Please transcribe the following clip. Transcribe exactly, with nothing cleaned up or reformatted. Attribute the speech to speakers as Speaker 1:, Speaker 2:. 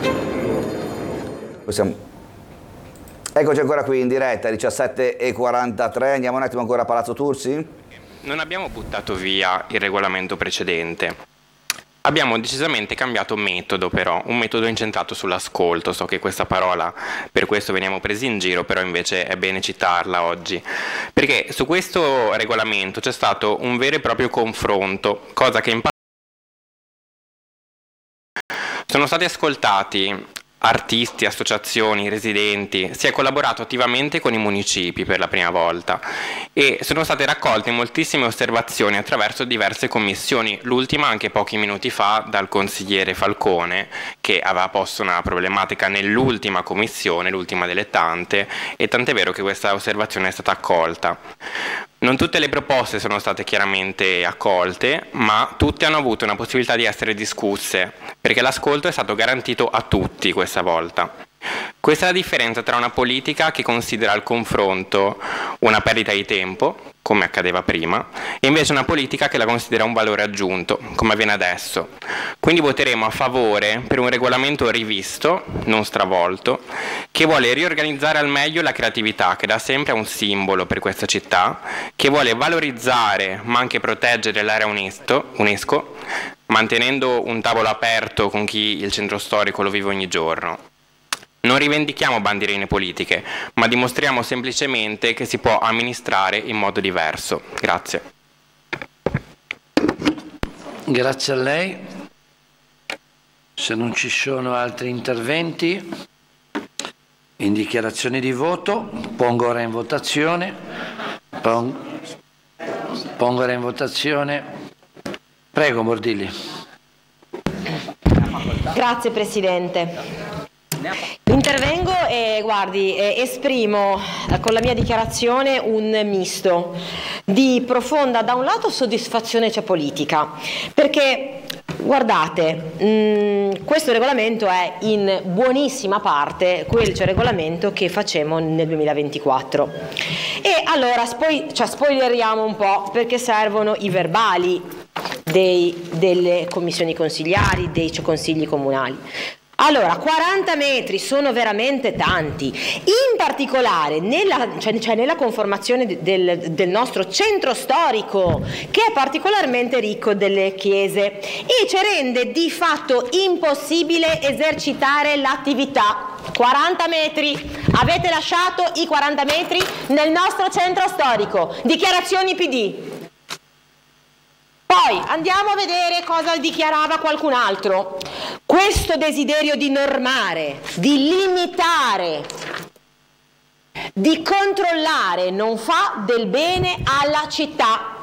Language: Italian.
Speaker 1: Possiamo... Eccoci ancora qui in diretta, diciassette e quarantatré, andiamo un attimo ancora a Palazzo Tursi.
Speaker 2: Non abbiamo buttato via il regolamento precedente, abbiamo decisamente cambiato metodo però, un metodo incentrato sull'ascolto. So che questa parola, per questo veniamo presi in giro, però invece è bene citarla oggi, perché su questo regolamento c'è stato un vero e proprio confronto, cosa che in passato sono stati ascoltati artisti, associazioni, residenti, si è collaborato attivamente con i municipi per la prima volta e sono state raccolte moltissime osservazioni attraverso diverse commissioni, l'ultima anche pochi minuti fa dal consigliere Falcone, che aveva posto una problematica nell'ultima commissione, l'ultima delle tante, e tant'è vero che questa osservazione è stata accolta. Non tutte le proposte sono state chiaramente accolte, ma tutte hanno avuto una possibilità di essere discusse, perché l'ascolto è stato garantito a tutti questa volta. Questa è la differenza tra una politica che considera il confronto una perdita di tempo, come accadeva prima, e invece una politica che la considera un valore aggiunto, come avviene adesso. Quindi voteremo a favore per un regolamento rivisto, non stravolto, che vuole riorganizzare al meglio la creatività, che da sempre è un simbolo per questa città, che vuole valorizzare ma anche proteggere l'area UNESCO, mantenendo un tavolo aperto con chi il centro storico lo vive ogni giorno. Non rivendichiamo bandierine politiche, ma dimostriamo semplicemente che si può amministrare in modo diverso. Grazie.
Speaker 3: Grazie a lei. Se non ci sono altri interventi, in dichiarazione di voto, pongo ora in votazione. Pon, pongo ora in votazione. Prego, Bordilli.
Speaker 4: Grazie Presidente. Intervengo e guardi, eh, esprimo eh, con la mia dichiarazione un misto di profonda, da un lato, soddisfazione cioè politica, perché guardate, mh, questo regolamento è in buonissima parte quel cioè, regolamento che facemmo nel duemilaventiquattro. E allora spoi, cioè, spoileriamo un po', perché servono i verbali dei, delle commissioni consigliari, dei cioè, consigli comunali. Allora, quaranta metri sono veramente tanti, in particolare nella, cioè, cioè nella conformazione del, del nostro centro storico, che è particolarmente ricco delle chiese e ci rende di fatto impossibile esercitare l'attività. quaranta metri, avete lasciato i quaranta metri nel nostro centro storico, dichiarazioni P D. Poi andiamo a vedere cosa dichiarava qualcun altro. Questo desiderio di normare, di limitare, di controllare non fa del bene alla città.